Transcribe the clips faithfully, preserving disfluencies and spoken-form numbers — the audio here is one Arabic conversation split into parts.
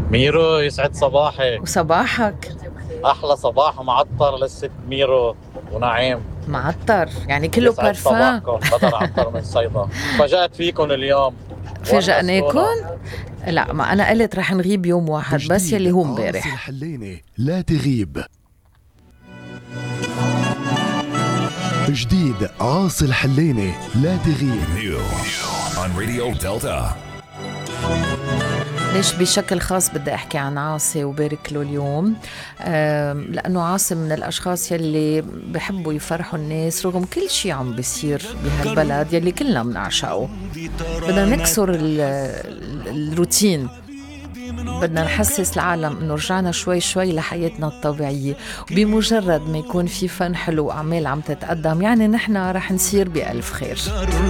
ميرو يسعد صباحك. وصباحك. أحلى صباح معطر للست ميرو ونعيم. معطر يعني كله يسعد بارفان. صباحكم. بدر عطر من صيدا. فاجأت فيكم اليوم. فاجأناكم؟ ونستونا. لا، ما أنا قلت رح نغيب يوم واحد بس يلي هو عاصي مبارح. الحليني لا تغيب. جديد عاصي الحليني لا تغيب. New on Radio Delta. ليش بشكل خاص بدي أحكي عن عاصي وبارك له اليوم؟ آم، لأنه عاصي من الأشخاص يلي بحبوا يفرحوا الناس رغم كل شي عم بيصير بهالبلد يلي كلنا بنعشقه. بدنا نكسر ال- ال- الروتين، بدنا نحسس العالم انه رجعنا شوي شوي لحياتنا الطبيعية، وبمجرد ما يكون في فن حلو وأعمال عم تتقدم يعني نحن رح نصير بألف خير.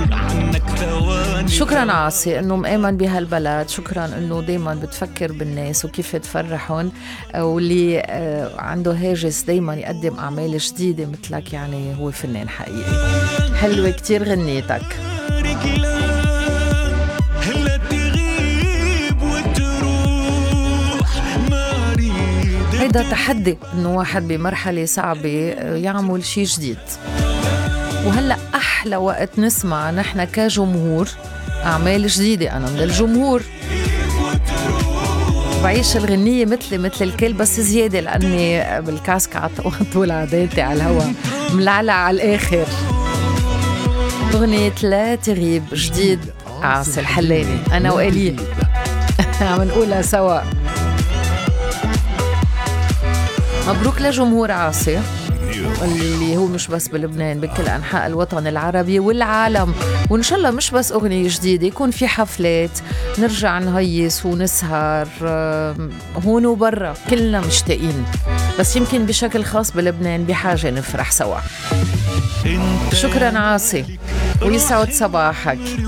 شكرا عاصي انه مآمن بهالبلد، شكرا انه دايما بتفكر بالناس وكيف تفرحهم، واللي آه، عنده هاجس دايما يقدم أعمال جديدة مثلك، يعني هو فنان حقيقي. حلوة كتير غنيتك. هيدا تحدي انه واحد بمرحلة صعبة يعمل شي جديد، وهلأ أحلى وقت نسمع نحن كجمهور أعمال جديدة. أنا من الجمهور بعيش الغنية مثلي مثل الكل بس زيادة لأني بالكاسك طول عديتي على الهوا ملعلع على الآخر. أغنية لا تغيب جديد عاصي الحليني، أنا وإلي عم نقولها سوا. مبروك لجمهور عاصي اللي هو مش بس بلبنان، بكل أنحاء الوطن العربي والعالم. وإن شاء الله مش بس أغنية جديدة، يكون في حفلات نرجع نهيس ونسهر هون وبرا، كلنا مشتاقين، بس يمكن بشكل خاص بلبنان بحاجة نفرح سوا. شكرا عاصي ويسعد صباحك.